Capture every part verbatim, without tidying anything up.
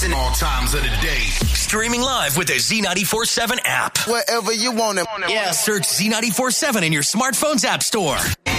In all times of the day. Streaming live with the Z ninety-four seven app. Wherever you want it. Yeah, search Z ninety-four seven in your smartphone's app store.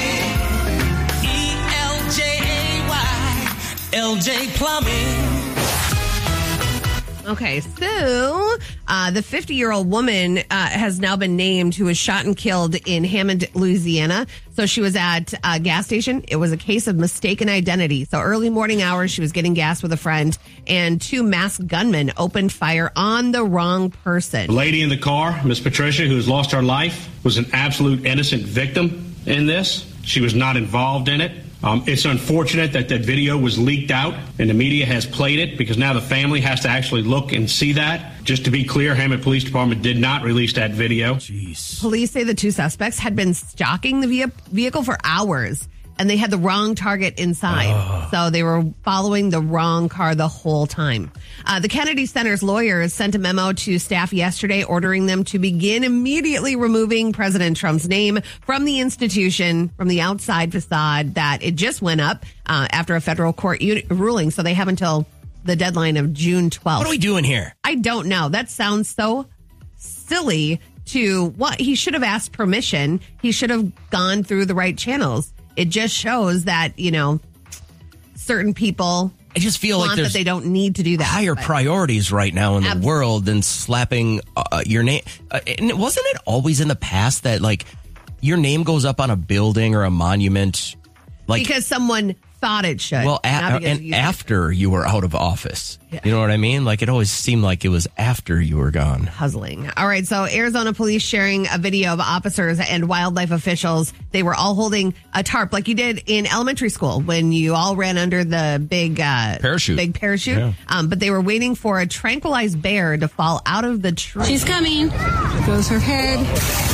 E L J A Y, L J Plumbing. Okay, so uh, the fifty-year-old woman uh, has now been named who was shot and killed in Hammond, Louisiana. So she was at a gas station. It was a case of mistaken identity. So early morning hours, she was getting gas with a friend, and two masked gunmen opened fire on the wrong person. The lady in the car, Miss Patricia, who has lost her life, was an absolute innocent victim in this. She was not involved in it. Um, it's unfortunate that that video was leaked out and the media has played it because now the family has to actually look and see that. Just to be clear, Hammond Police Department did not release that video. Jeez. Police say the two suspects had been stalking the ve- vehicle for hours, and they had the wrong target inside. Oh. So they were following the wrong car the whole time. Uh, the Kennedy Center's lawyers sent a memo to staff yesterday ordering them to begin immediately removing President Trump's name from the institution, from the outside facade that it just went up uh, after a federal court u- ruling. So they have until the deadline of June twelfth. What are we doing here? I don't know. That sounds so silly to what he should have asked permission. He should have gone through the right channels. It just shows that, you know, certain people I just feel want like there's that they don't need to do that. higher but. priorities right now in the Absolutely. world than slapping uh, your name. Uh, and wasn't it always in the past that like your name goes up on a building or a monument? Like Because someone thought it should. Well, a- not because and you- after you were out of office. Yeah. You know what I mean? Like it always seemed like it was after you were gone. Puzzling. All right, so Arizona police sharing a video of officers and wildlife officials. They were all holding a tarp like you did in elementary school when you all ran under the big uh, Parachute. Big parachute. Yeah. Um, but they were waiting for a tranquilized bear to fall out of the tree. She's coming. Goes her head.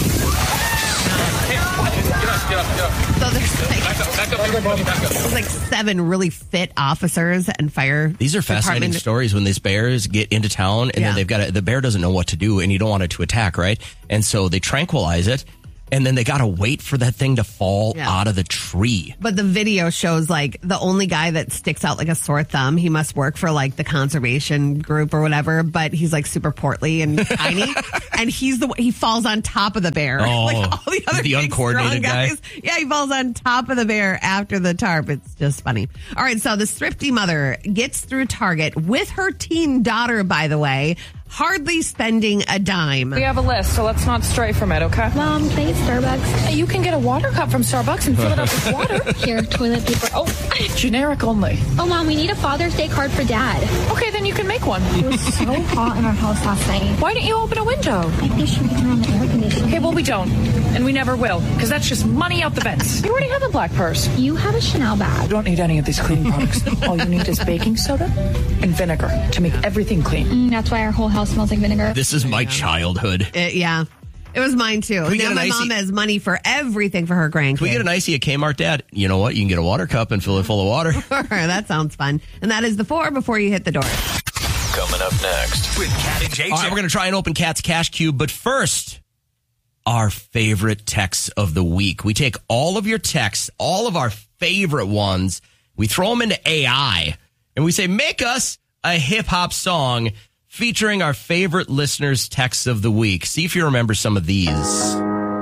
So there's like, there's like seven really fit officers and fire. These are fascinating department. stories when these bears get into town and Yeah. then they've got a, the bear doesn't know what to do and you don't want it to attack, right? And so they tranquilize it and then they got to wait for that thing to fall Yeah. out of the tree. But the video shows like the only guy that sticks out like a sore thumb. He must work for like the conservation group or whatever, but he's like super portly and tiny. And he's the he falls on top of the bear. Oh, like all the other the big, uncoordinated strong guy? guys. Yeah, he falls on top of the bear after the tarp. It's just funny. All right, so the thrifty mother gets through Target with her teen daughter, by the way, hardly spending a dime. We have a list, so let's not stray from it, okay? Mom, can I get Starbucks? You can get a water cup from Starbucks and fill it up with water. Here, toilet paper. Oh, generic only. Oh, Mom, we need a Father's Day card for Dad. Okay, then you can make one. It was so hot in our house last night. Why didn't you open a window? I think we should turn on the air conditioning. Okay, well, we don't. And we never will, because that's just money out the vents. You already have a black purse. You have a Chanel You bag. don't need any of these cleaning products. All you need is baking soda and vinegar to make everything clean. Mm, that's why our whole house smells like vinegar. This is my childhood. It, yeah. It was mine too. we Now get an my icy- mom has money for everything for her grandkids. Can we get an icy at Kmart, Dad? You know what? You can get a water cup and fill it full of water. That sounds fun. And that is the four before you hit the door. Coming up next with Cat and J J. All right, we're going to try and open Cat's Cash Cube, but first, our favorite texts of the week. We take all of your texts, all of our favorite ones, we throw them into A I, and we say, make us a hip-hop song featuring our favorite listeners' texts of the week. See if you remember some of these.